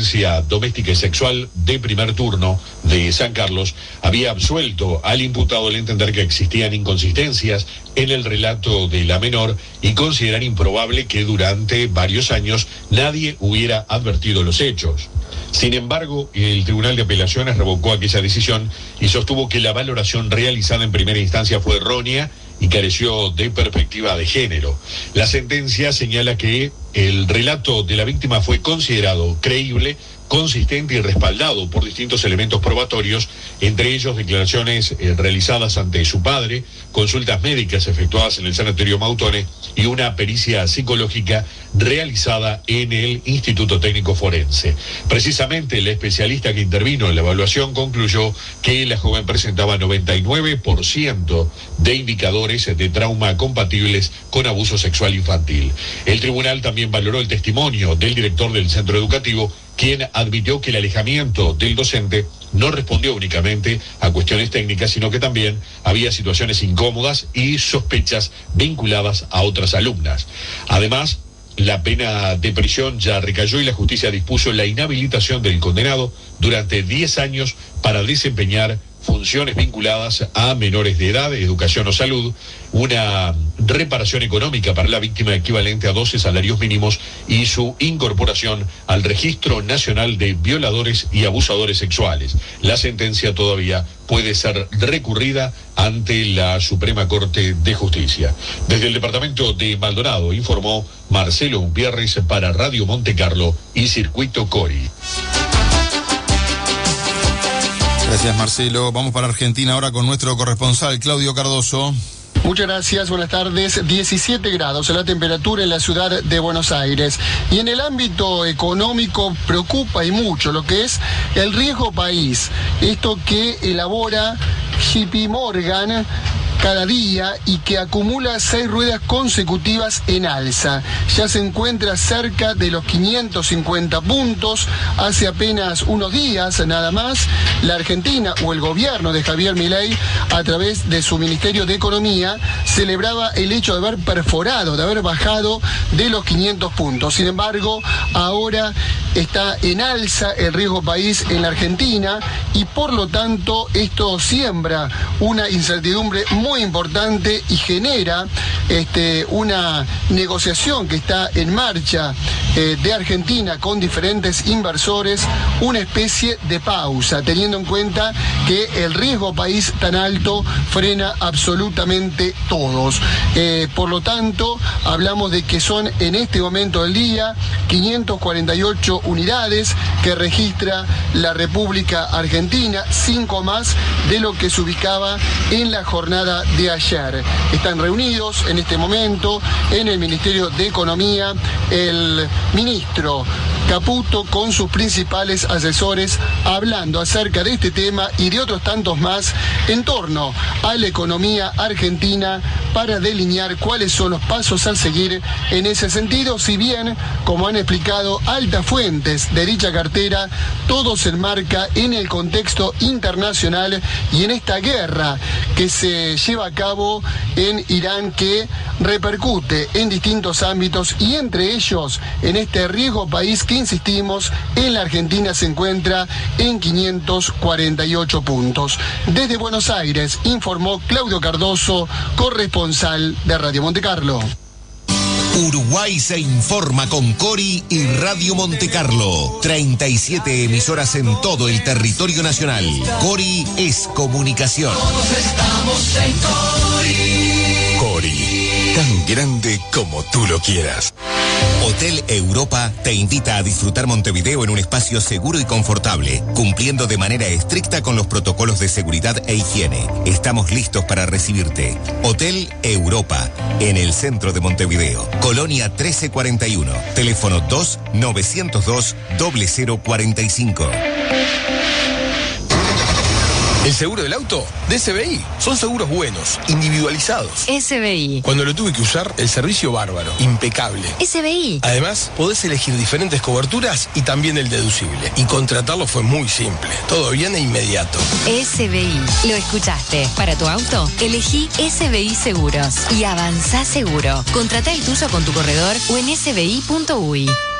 violencia doméstica y sexual de primer turno de San Carlos había absuelto al imputado al entender que existían inconsistencias en el relato de la menor y considerar improbable que durante varios años nadie hubiera advertido los hechos. Sin embargo, el Tribunal de Apelaciones revocó aquella decisión y sostuvo que la valoración realizada en primera instancia fue errónea y careció de perspectiva de género. La sentencia señala que el relato de la víctima fue considerado creíble, consistente y respaldado por distintos elementos probatorios, entre ellos declaraciones realizadas ante su padre, consultas médicas efectuadas en el Sanatorio Mautone y una pericia psicológica realizada en el Instituto Técnico Forense. Precisamente el especialista que intervino en la evaluación concluyó que la joven presentaba 99% de indicadores de trauma compatibles con abuso sexual infantil. El tribunal también valoró el testimonio del director del centro educativo, quien admitió que el alejamiento del docente no respondió únicamente a cuestiones técnicas, sino que también había situaciones incómodas y sospechas vinculadas a otras alumnas. Además, la pena de prisión ya recayó y la justicia dispuso la inhabilitación del condenado durante 10 años para desempeñar funciones vinculadas a menores de edad, educación o salud, una reparación económica para la víctima equivalente a 12 salarios mínimos y su incorporación al Registro Nacional de Violadores y Abusadores Sexuales. La sentencia todavía puede ser recurrida ante la Suprema Corte de Justicia. Desde el departamento de Maldonado informó Marcelo Umpierres para Radio Monte Carlo y Circuito Cori. Gracias, Marcelo. Vamos para Argentina ahora con nuestro corresponsal, Claudio Cardoso. Muchas gracias, buenas tardes. 17 grados la temperatura en la ciudad de Buenos Aires. Y en el ámbito económico preocupa y mucho lo que es el riesgo país. Esto que elabora JP Morgan cada día y que acumula 6 ruedas consecutivas en alza. Ya se encuentra cerca de los 550 puntos. Hace apenas unos días, nada más, la Argentina o el gobierno de Javier Milei, a través de su Ministerio de Economía, celebraba el hecho de haber perforado, de haber bajado de los 500 puntos. Sin embargo, ahora está en alza el riesgo país en la Argentina y por lo tanto esto siembra una incertidumbre muy importante y genera una negociación que está en marcha de Argentina con diferentes inversores, una especie de pausa, teniendo en cuenta que el riesgo país tan alto frena absolutamente todos. Por lo tanto, hablamos de que son en este momento del día 548 unidades que registra la República Argentina, 5 más de lo que se ubicaba en la jornada de ayer. Están reunidos en este momento en el Ministerio de Economía el ministro Caputo con sus principales asesores hablando acerca de este tema y de otros tantos más en torno a la economía argentina para delinear cuáles son los pasos a seguir en ese sentido, si bien, como han explicado altas fuentes de dicha cartera, todo se enmarca en el contexto internacional y en esta guerra que se lleva a cabo en Irán, que repercute en distintos ámbitos y entre ellos en este riesgo país que, insistimos, en la Argentina se encuentra en 548 puntos. Desde Buenos Aires informó Claudio Cardoso, corresponsal de Radio Monte Carlo. Uruguay se informa con Cori y Radio Monte Carlo. 37 emisoras en todo el territorio nacional. Cori es comunicación. Todos estamos en Cori. Cori, tan grande como tú lo quieras. Hotel Europa te invita a disfrutar Montevideo en un espacio seguro y confortable, cumpliendo de manera estricta con los protocolos de seguridad e higiene. Estamos listos para recibirte. Hotel Europa, en el centro de Montevideo. Colonia 1341. Teléfono 2-902-0045. El seguro del auto de SBI. Son seguros buenos, individualizados. SBI. Cuando lo tuve que usar, el servicio bárbaro, impecable. SBI. Además, podés elegir diferentes coberturas y también el deducible. Y contratarlo fue muy simple. Todo bien e inmediato. SBI. Lo escuchaste. Para tu auto, elegí SBI Seguros. Y avanzá seguro. Contratá el tuyo con tu corredor o en sbi.uy.